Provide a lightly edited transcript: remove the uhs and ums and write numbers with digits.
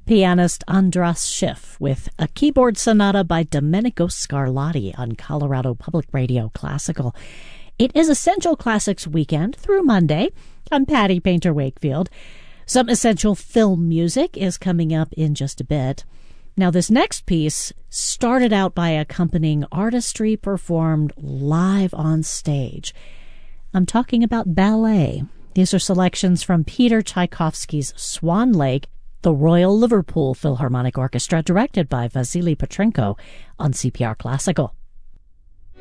pianist Andras Schiff with a keyboard sonata by Domenico Scarlatti on Colorado Public Radio Classical. It is Essential Classics weekend through Monday. I'm Patty Painter Wakefield. Some essential film music is coming up in just a bit. Now, this next piece started out by accompanying artistry performed live on stage. I'm talking about ballet. These are selections from Peter Tchaikovsky's Swan Lake, the Royal Liverpool Philharmonic Orchestra, directed by Vasily Petrenko on CPR Classical.